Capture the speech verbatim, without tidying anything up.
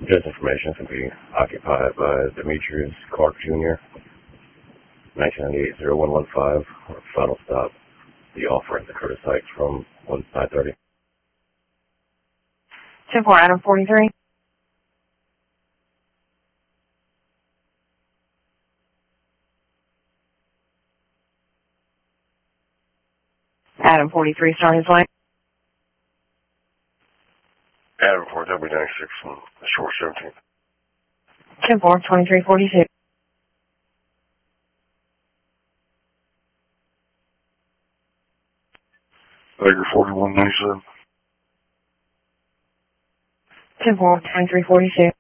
This information can be occupied by Demetrius Clark Junior nineteen ninety-eight oh one one five, final stop, the offer at the Curtis Heights from nine thirty. ten four, Adam forty-three. Adam forty-three, start his line. Adam for W ninety-six from Shore seventeen. ten four, twenty-three forty-two. Tiger forty-one ninety-seven. ten four, twenty-three forty-two.